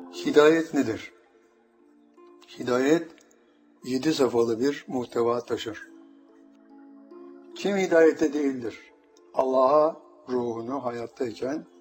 Hidayet nedir? Hidayet 7 safhalı bir muhteva taşır. Kim hidayette değildir? Allah'a ruhunu hayattayken